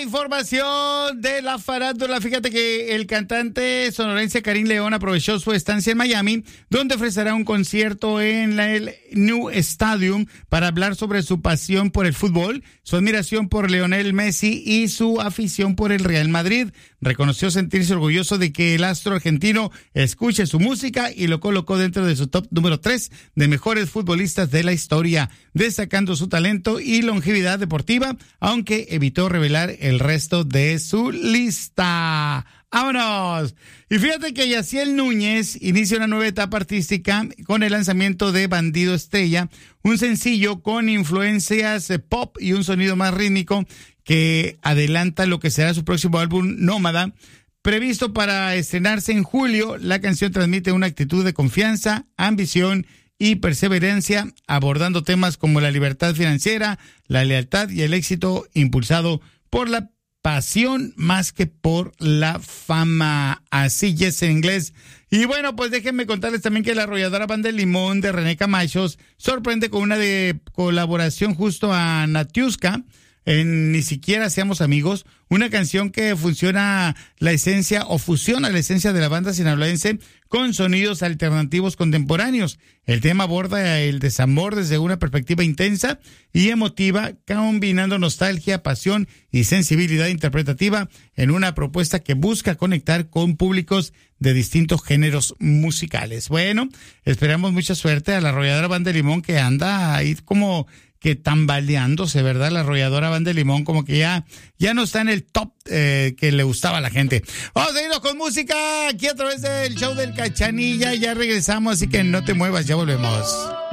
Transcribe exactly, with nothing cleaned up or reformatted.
información de la farándula. Fíjate que el cantante sonorense Karim León aprovechó su estancia en Miami, donde ofrecerá un concierto en la, el New Stadium para hablar sobre su pasión por el fútbol, su admiración por Lionel Messi y su afición por el Real Madrid. Reconoció sentirse orgulloso de que el astro argentino escuche su música y lo colocó dentro de su top número tres de mejores futbolistas de la historia, destacando su talento y longevidad deportiva, aunque evitó revelar el resto de su lista. ¡Vámonos! Y fíjate que Yaciel Núñez inicia una nueva etapa artística con el lanzamiento de Bandido Estrella, un sencillo con influencias pop y un sonido más rítmico que adelanta lo que será su próximo álbum Nómada. Previsto para estrenarse en julio, la canción transmite una actitud de confianza, ambición y perseverancia, abordando temas como la libertad financiera, la lealtad y el éxito, impulsado por la pasión más que por la fama. Así es en inglés. Y bueno, pues déjenme contarles también que la arrolladora Banda de Limón de René Camachos sorprende con una de colaboración justo a Natiuska en Ni Siquiera Seamos Amigos, una canción que funciona la esencia o fusiona la esencia de la banda sinaloense con sonidos alternativos contemporáneos. El tema aborda el desamor desde una perspectiva intensa y emotiva, combinando nostalgia, pasión y sensibilidad interpretativa en una propuesta que busca conectar con públicos de distintos géneros musicales. Bueno, esperamos mucha suerte a la arrolladora Banda de Limón, que anda ahí como que tambaleándose, ¿verdad? La arrolladora Banda de Limón como que ya, ya no está en el top eh, que le gustaba a la gente. Vamos a irnos con música aquí a través del show del Cachanilla. Ya regresamos, así que no te muevas, ya volvemos.